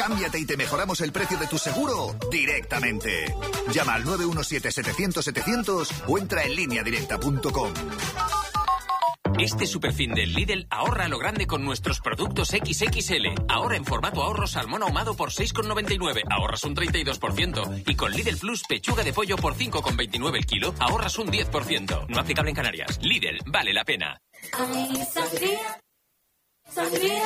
Cámbiate y te mejoramos el precio de tu seguro directamente. Llama al 917-700-700 o entra en lineadirecta.com. Este superfin del Lidl ahorra a lo grande con nuestros productos XXL. Ahora en formato ahorro salmón ahumado por 6,99, ahorras un 32%. Y con Lidl Plus pechuga de pollo por 5,29 el kilo, ahorras un 10%. No aplicable en Canarias. Lidl, vale la pena. Sangría, sangría.